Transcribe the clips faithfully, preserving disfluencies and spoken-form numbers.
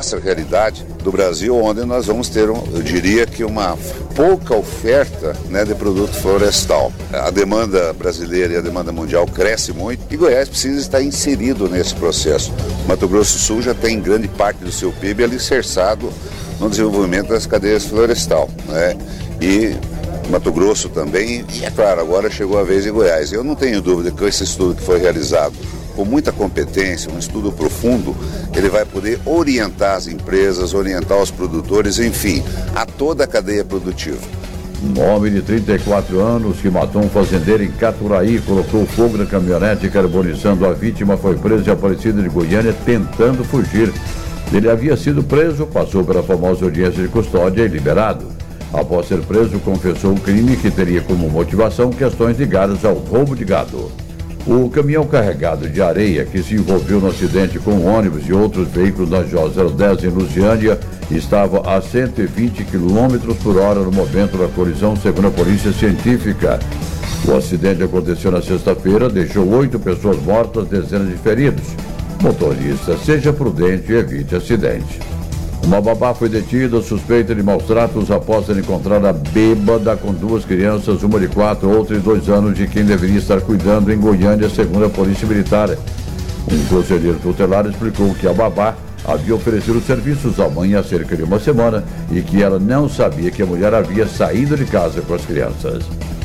nossa realidade do Brasil, onde nós vamos ter, um, eu diria que uma pouca oferta, né, de produto florestal. A demanda brasileira e a demanda mundial cresce muito e Goiás precisa estar inserido nesse processo. Mato Grosso do Sul já tem grande parte do seu P I B alicerçado no desenvolvimento das cadeias florestal, né? E Mato Grosso também, e é claro, agora chegou a vez de Goiás. Eu não tenho dúvida que esse estudo que foi realizado com muita competência, um estudo profundo, ele vai poder orientar as empresas, orientar os produtores, enfim, a toda a cadeia produtiva. Um homem de trinta e quatro anos que matou um fazendeiro em Caturaí, colocou fogo na caminhonete carbonizando a vítima, foi preso e Aparecida de Goiânia tentando fugir. Ele havia sido preso, passou pela famosa audiência de custódia e liberado. Após ser preso, confessou o crime que teria como motivação questões ligadas ao roubo de gado. O caminhão carregado de areia que se envolveu no acidente com ônibus e outros veículos na J zero dez em Lusiânia estava a cento e vinte quilômetros por hora no momento da colisão, segundo a polícia científica. O acidente aconteceu na sexta-feira, deixou oito pessoas mortas, dezenas de feridos. Motorista, seja prudente e evite acidente. Uma babá foi detida suspeita de maus tratos após ser encontrada bêbada com duas crianças, uma de quatro, outra de dois anos, de quem deveria estar cuidando em Goiânia, segundo a Polícia Militar. Um conselheiro tutelar explicou que a babá havia oferecido serviços à mãe há cerca de uma semana e que ela não sabia que a mulher havia saído de casa com as crianças.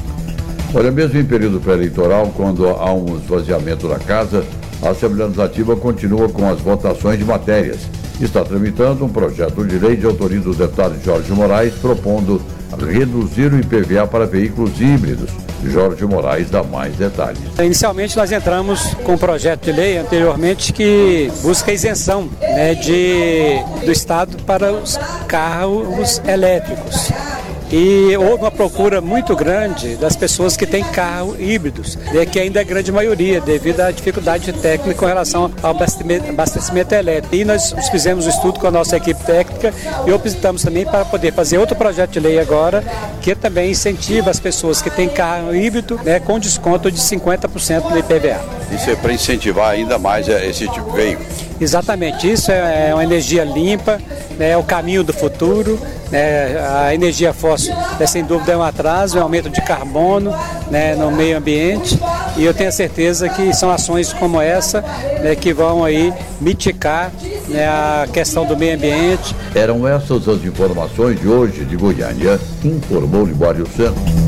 Olha, mesmo em período pré-eleitoral, quando há um esvaziamento da casa, a Assembleia Legislativa continua com as votações de matérias. Está tramitando um projeto de lei de autoria do deputado Jorge Moraes, propondo reduzir o I P V A para veículos híbridos. Jorge Moraes dá mais detalhes. Inicialmente nós entramos com um projeto de lei anteriormente que busca a isenção, né, de, do Estado para os carros elétricos. E houve uma procura muito grande das pessoas que têm carro híbridos, né, que ainda é a grande maioria, devido à dificuldade técnica com relação ao abastecimento, abastecimento elétrico. E nós fizemos um estudo com a nossa equipe técnica e optamos também para poder fazer outro projeto de lei agora, que também incentiva as pessoas que têm carro híbrido, né, com desconto de cinquenta por cento do I P V A. Isso é para incentivar ainda mais esse tipo de veículo? Exatamente, isso é uma energia limpa, né, é o caminho do futuro, né, a energia fóssil, né, sem dúvida é um atraso, é um aumento de carbono, né, no meio ambiente, e eu tenho a certeza que são ações como essa, né, que vão aí mitigar, né, a questão do meio ambiente. Eram essas as informações de hoje de Goiânia, informou Libório Santos.